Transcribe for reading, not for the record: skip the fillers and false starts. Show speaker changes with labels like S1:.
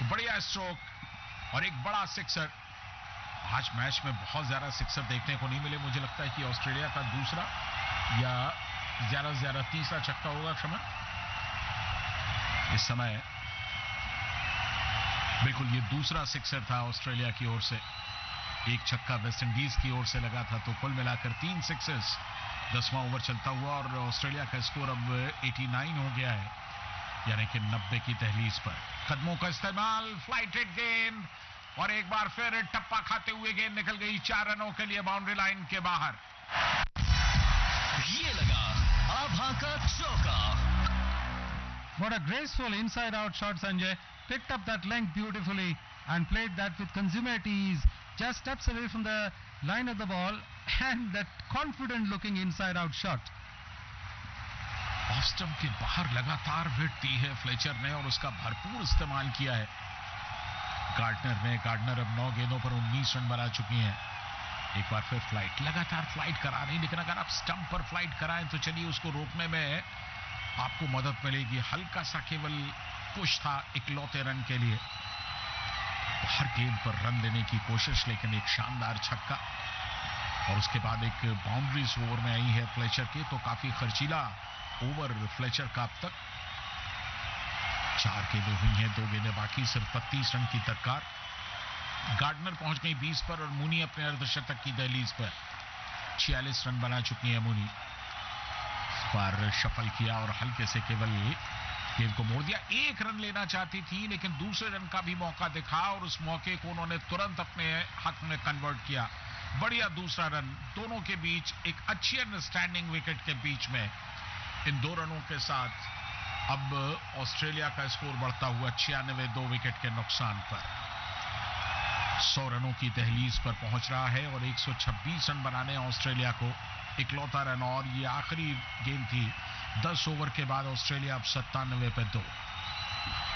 S1: बढ़िया स्ट्रोक और एक बड़ा सिक्सर। आज मैच में बहुत ज्यादा सिक्सर देखने को नहीं मिले। मुझे लगता है कि ऑस्ट्रेलिया का दूसरा या ज्यादा से ज्यादा तीसरा छक्का होगा। क्षमा, इस समय बिल्कुल ये दूसरा सिक्सर था ऑस्ट्रेलिया की ओर से। एक छक्का वेस्ट इंडीज की ओर से लगा था, तो कुल मिलाकर 3 सिक्सेस 10वां ओवर चलता हुआ और ऑस्ट्रेलिया का स्कोर अब 89 हो गया है, यानी कि 90 की दहलीज पर। कदमों का इस्तेमाल, फ्लाइट रेट गेंद और एक बार फिर टप्पा खाते हुए गेंद निकल गई 4 रनों के लिए बाउंड्री लाइन के बाहर।
S2: ये लगा आभा का चौका।
S3: What a graceful inside-out shot, Sanjay. Picked up that length beautifully and played that with consummate ease. Just steps away from the line of the ball and that confident-looking inside-out shot.
S1: Off stump के बाहर लगातार wicket दी है Fletcher ने और उसका भरपूर इस्तेमाल किया है गार्डनर अब 9 गेंदों पर 19 रन बना चुकी हैं। एक बार फिर फ्लाइट, लगातार फ्लाइट करा रही, लेकिन अगर आप स्टंप पर फ्लाइट कराएं तो चलिए उसको रोकने में आपको मदद मिलेगी। हल्का सा केवल पुश था इकलौते रन के लिए। हर गेंद पर रन लेने की कोशिश, लेकिन एक शानदार छक्का और उसके बाद एक बाउंड्रीज ओवर में आई है फ्लेचर की, तो काफी खर्चीला ओवर फ्लेचर का अब तक। 4 गेंदें हुई हैं, 2 गेंदें बाकी, सिर्फ 32 रन की दरकार। गार्डनर पहुंच गई 20 पर और मूनी अपने अर्धशतक की दहलीज पर। 46 रन बना चुकी है मूनी। पर शफल किया और हल्के से केवल गेंद को मोड़ दिया। 1 रन लेना चाहती थी, लेकिन दूसरे रन का भी मौका दिखा और उस मौके को उन्होंने तुरंत अपने हक में कन्वर्ट किया। बढ़िया दूसरा रन, दोनों के बीच एक अच्छी अंडरस्टैंडिंग विकेट के बीच में। इन 2 रनों के साथ अब ऑस्ट्रेलिया का स्कोर बढ़ता हुआ 96, 2 विकेट के नुकसान पर 100 रनों की दहलीज पर पहुंच रहा है और 126 रन बनाने ऑस्ट्रेलिया को। इकलौता रन और ये आखिरी गेंद थी 10 ओवर के बाद। ऑस्ट्रेलिया अब 97 पे 2।